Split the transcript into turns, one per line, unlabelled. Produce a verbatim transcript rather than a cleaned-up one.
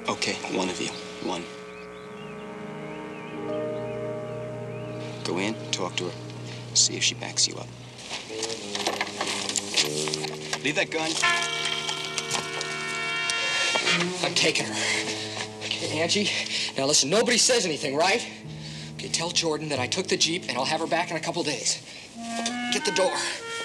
Okay, one of you. One. Go in, talk to her. See if she backs you up. Leave that gun.
I'm taking her. Okay, Angie? Now listen, nobody says anything, right? Okay, tell Jordan that I took the Jeep and I'll have her back in a couple days. Get the door.